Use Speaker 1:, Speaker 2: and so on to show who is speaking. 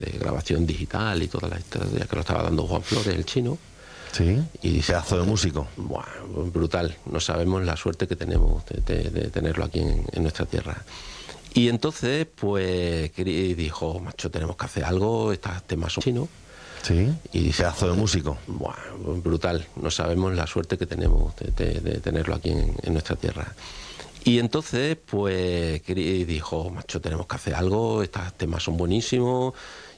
Speaker 1: de grabación digital y toda la historia que lo estaba dando Juan Flores, el chino.
Speaker 2: Sí,
Speaker 1: Y
Speaker 2: pedazo de músico.
Speaker 1: Buah, brutal, no sabemos la suerte que tenemos de tenerlo aquí en nuestra tierra. Y entonces, pues, dijo, macho, tenemos que hacer algo, estos temas son chinos.
Speaker 2: Sí,
Speaker 1: Y
Speaker 2: pedazo de músico.
Speaker 1: Buah, brutal, no sabemos la suerte que tenemos de tenerlo aquí en nuestra tierra. Y entonces, pues, dijo, macho, tenemos que hacer algo, estos temas son buenísimos.